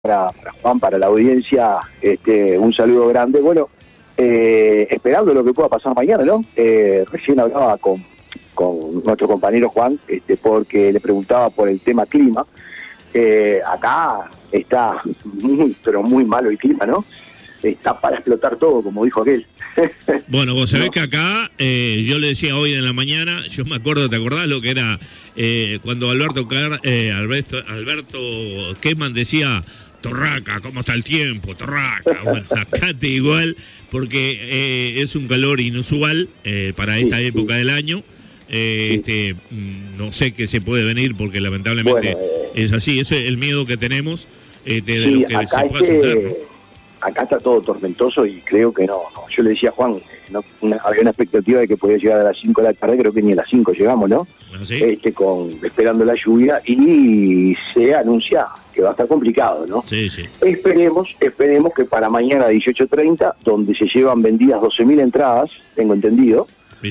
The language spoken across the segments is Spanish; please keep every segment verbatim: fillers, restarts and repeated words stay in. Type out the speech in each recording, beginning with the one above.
Para, para Juan, para la audiencia, este, un saludo grande. Bueno, eh, esperando lo que pueda pasar mañana, ¿no? Eh, recién hablaba con, con nuestro compañero Juan, este, porque le preguntaba por el tema clima. Eh, acá está muy, pero muy malo el clima, ¿no? Está para explotar todo, como dijo aquel. Bueno, vos sabés ¿No? que acá, eh, yo le decía hoy en la mañana, yo me acuerdo, ¿te acordás lo que era eh, cuando Alberto Car eh, Alberto, Alberto Kessman decía, Torraca, ¿cómo está el tiempo? Torraca. Bueno, acá te igual, porque eh, es un calor inusual eh, para esta sí, época sí. del año. Eh, sí. este, no sé qué se puede venir, porque lamentablemente bueno, eh, es así. Ese es el miedo que tenemos eh, de, de sí, lo que acá se puede suceder, ¿no? Acá está todo tormentoso y creo que no. no. Yo le decía a Juan, no, una, había una expectativa de que podía llegar a las cinco de la tarde, creo que ni a las cinco llegamos, ¿no? ¿Ah, sí? Este, con, esperando la lluvia, y se anuncia que va a estar complicado, ¿no? Sí, sí. Esperemos, esperemos que para mañana dieciocho treinta, donde se llevan vendidas doce mil entradas, tengo entendido,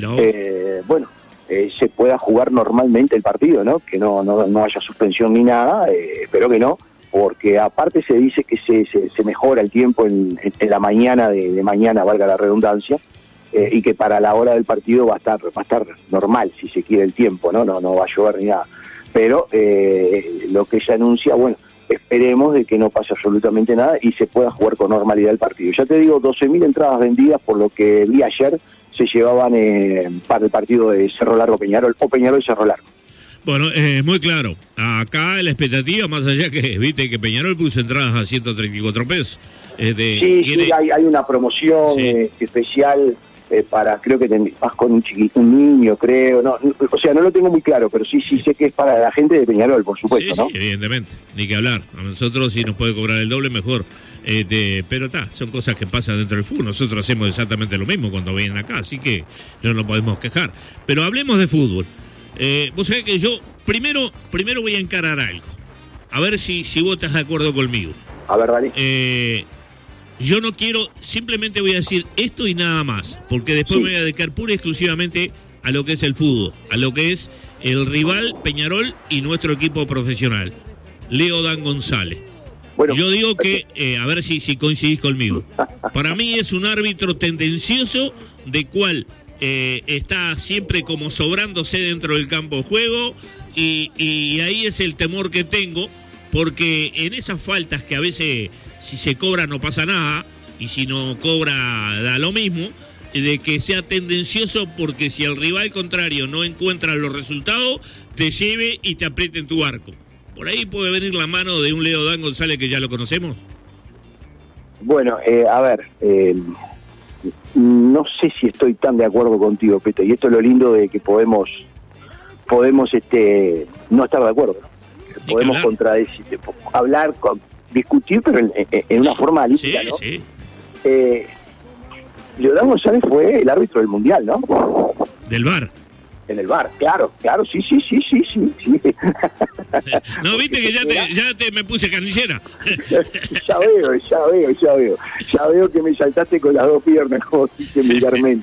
eh, bueno, eh, se pueda jugar normalmente el partido, ¿no? Que no, no, no haya suspensión ni nada, eh, espero que no, porque aparte se dice que se, se, se mejora el tiempo en, en la mañana de, de mañana, valga la redundancia, eh, y que para la hora del partido va a estar va a estar normal, si se quiere, el tiempo, no no no va a llover ni nada. Pero eh, lo que se anuncia, bueno, esperemos de que no pase absolutamente nada y se pueda jugar con normalidad el partido. Ya te digo, doce mil entradas vendidas, por lo que vi ayer, se llevaban eh, para el partido de Cerro Largo Peñarol, o Peñarol Cerro Largo. Bueno, eh, muy claro. Acá la expectativa, más allá que, viste, que Peñarol puso entradas a ciento treinta y cuatro pesos. Eh, de, sí, tiene... sí, hay, hay una promoción sí. eh, especial eh, para, creo que ten, vas con un chiquito, un niño, creo. No, no, o sea, no lo tengo muy claro, pero sí, sí sé que es para la gente de Peñarol, por supuesto, sí, ¿no? Sí, evidentemente, ni que hablar. A nosotros, si nos puede cobrar el doble, mejor. Eh, de, pero está, son cosas que pasan dentro del fútbol. Nosotros hacemos exactamente lo mismo cuando vienen acá, así que no nos podemos quejar. Pero hablemos de fútbol. Eh, vos sabés que yo primero primero voy a encarar algo. A ver si, si vos estás de acuerdo conmigo. A ver, dale. Eh, yo no quiero, simplemente voy a decir esto y nada más, porque después sí. me voy a dedicar pura y exclusivamente a lo que es el fútbol, a lo que es el rival Peñarol y nuestro equipo profesional, Leo Dan González. Bueno, yo digo que, eh, a ver si, si coincidís conmigo, para mí es un árbitro tendencioso, de cual eh, está siempre como sobrándose dentro del campo de juego, y, y ahí es el temor que tengo, porque en esas faltas que a veces si se cobra no pasa nada, y si no cobra da lo mismo, de que sea tendencioso, porque si el rival contrario no encuentra los resultados, te lleve y te apriete en tu arco. Por ahí puede venir la mano de un Leo Dan González que ya lo conocemos. Bueno, eh, a ver, eh, no sé si estoy tan de acuerdo contigo, Peto, y esto es lo lindo de que podemos podemos este no estar de acuerdo, ¿no? Podemos contradecir, hablar, con, discutir, pero en, en, en una forma lícita, sí, ¿no? Sí. Eh, Leo Dan González fue el árbitro del Mundial, ¿no? Del V A R. En el V A R, claro, claro, sí, sí, sí, sí, sí. sí. No, viste que ya te, ya te me puse carnicera. Ya veo, ya veo, ya veo. Ya veo que me saltaste con las dos piernas, como dice vulgarmente.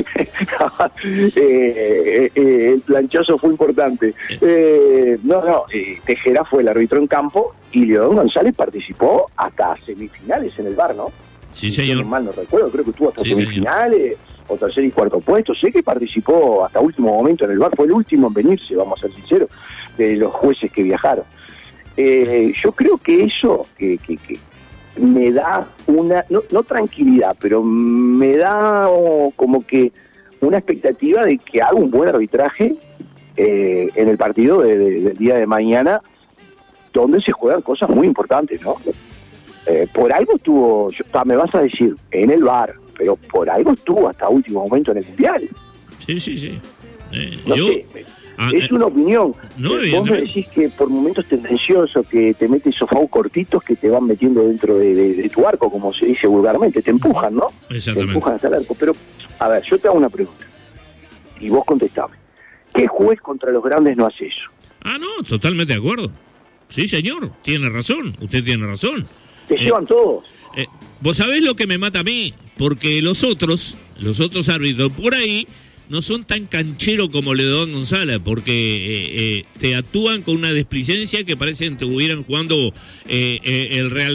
eh, eh, el planchazo fue importante. Eh, no, no, eh, Tejera fue el árbitro en campo y Leo Dan González participó hasta semifinales en el V A R, ¿no? Sí, señor. Si no mal no recuerdo, creo que estuvo hasta sí, semifinales. Señor. O tercer y cuarto puesto, sé que participó hasta último momento en el V A R, fue el último en venirse, vamos a ser sinceros, de los jueces que viajaron. Eh, yo creo que eso que, que, que me da una, no, no tranquilidad, pero me da oh, como que una expectativa de que haga un buen arbitraje eh, en el partido de, de, del día de mañana, donde se juegan cosas muy importantes, ¿no? Eh, por algo estuvo, yo, me vas a decir, en el V A R, pero por algo estuvo hasta último momento en el Mundial. Sí, sí, sí. Eh, no yo, sé, ah, es una opinión. No, Vos me decís que por momentos tendencioso, que te metes sofás cortitos que te van metiendo dentro de, de, de tu arco, como se dice vulgarmente, te empujan, ¿no? Exactamente. Te empujan hasta el arco. Pero, a ver, yo te hago una pregunta, y vos contestame. ¿Qué juez contra los grandes no hace eso? Ah, no, totalmente de acuerdo. Sí, señor, tiene razón, usted tiene razón. Te eh, llevan todos. Eh, vos sabés lo que me mata a mí, porque los otros, los otros árbitros por ahí no son tan cancheros como Leo Dan González, porque eh, eh, te actúan con una displicencia que parecen que estuvieran jugando eh, eh, el Real